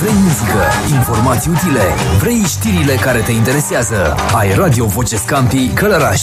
Vrei muzică, informații utile, vrei știrile care te interesează. Ai Radio Voce Scampi Călăraș.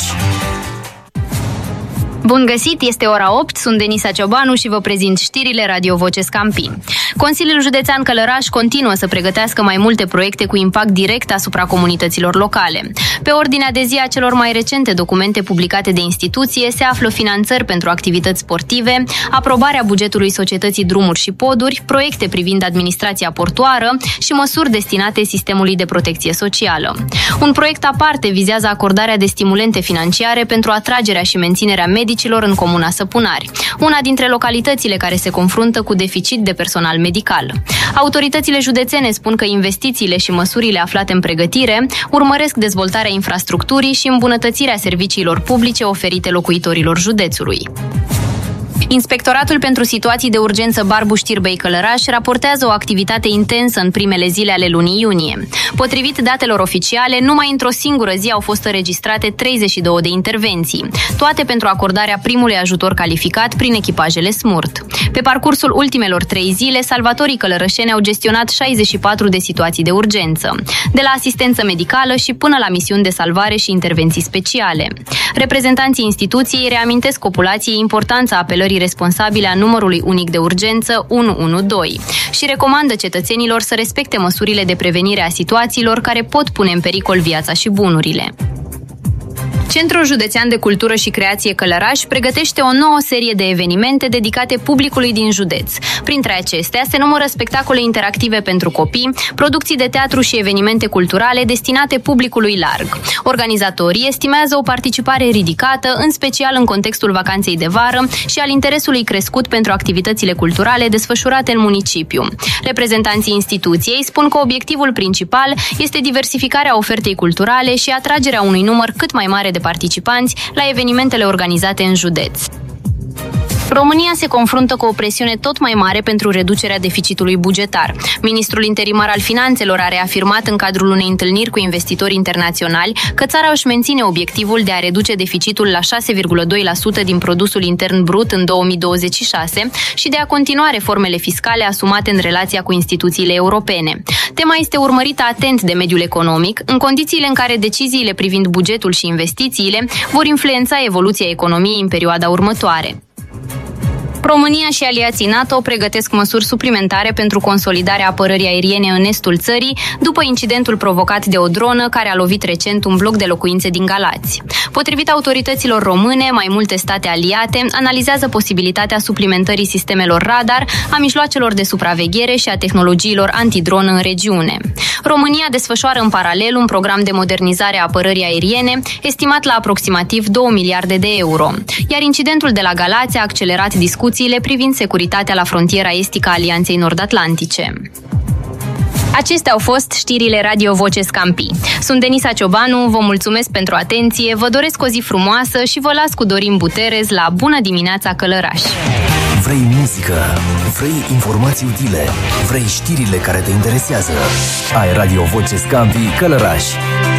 Bun găsit, este ora 8, sunt Denisa Ciobanu și vă prezint știrile Radio Voce Scampi. Consiliul Județean Călăraș continuă să pregătească mai multe proiecte cu impact direct asupra comunităților locale. Pe ordinea de zi a celor mai recente documente publicate de instituție se află finanțări pentru activități sportive, aprobarea bugetului Societății Drumuri și Poduri, proiecte privind administrația portoară și măsuri destinate sistemului de protecție socială. Un proiect aparte vizează acordarea de stimulente financiare pentru atragerea și menținerea medicilor în comuna Săpunari, una dintre localitățile care se confruntă cu deficit de personal medical. Autoritățile județene spun că investițiile și măsurile aflate în pregătire urmăresc dezvoltarea infrastructurii și îmbunătățirea serviciilor publice oferite locuitorilor județului. Inspectoratul pentru situații de urgență Barbu-Știrbei Călăraș raportează o activitate intensă în primele zile ale lunii iunie. Potrivit datelor oficiale, numai într-o singură zi au fost înregistrate 32 de intervenții, toate pentru acordarea primului ajutor calificat prin echipajele SMURT. Pe parcursul ultimelor 3 zile, salvatorii călărășeni au gestionat 64 de situații de urgență, de la asistență medicală și până la misiuni de salvare și intervenții speciale. Reprezentanții instituției reamintesc populației importanța apelării responsabile a numărului unic de urgență 112 și recomandă cetățenilor să respecte măsurile de prevenire a situațiilor care pot pune în pericol viața și bunurile. Centrul Județean de Cultură și Creație Călăraș pregătește o nouă serie de evenimente dedicate publicului din județ. Printre acestea se numără spectacole interactive pentru copii, producții de teatru și evenimente culturale destinate publicului larg. Organizatorii estimează o participare ridicată, în special în contextul vacanței de vară și al interesului crescut pentru activitățile culturale desfășurate în municipiu. Reprezentanții instituției spun că obiectivul principal este diversificarea ofertei culturale și atragerea unui număr cât mai mare de participanți la evenimentele organizate în județ. România se confruntă cu o presiune tot mai mare pentru reducerea deficitului bugetar. Ministrul interimar al Finanțelor a reafirmat în cadrul unei întâlniri cu investitori internaționali că țara își menține obiectivul de a reduce deficitul la 6,2% din produsul intern brut în 2026 și de a continua reformele fiscale asumate în relația cu instituțiile europene. Tema este urmărită atent de mediul economic, în condițiile în care deciziile privind bugetul și investițiile vor influența evoluția economiei în perioada următoare. România și aliații NATO pregătesc măsuri suplimentare pentru consolidarea apărării aeriene în estul țării, după incidentul provocat de o dronă care a lovit recent un bloc de locuințe din Galați. Potrivit autorităților române, mai multe state aliate analizează posibilitatea suplimentării sistemelor radar, a mijloacelor de supraveghere și a tehnologiilor antidronă în regiune. România desfășoară în paralel un program de modernizare a apărării aeriene, estimat la aproximativ 2 miliarde de euro, iar incidentul de la Galați a accelerat discuțiile privind securitatea la frontiera estică a Alianței Nord-Atlantice. Acestea au fost știrile Radio Voce Scampi. Sunt Denisa Ciobanu, vă mulțumesc pentru atenție, vă doresc o zi frumoasă și vă las cu Dorin Buterez la Bună dimineața Călăraș! Vrei muzică, vrei informații utile, vrei știrile care te interesează. Ai Radio Voce Scampi Călăraș.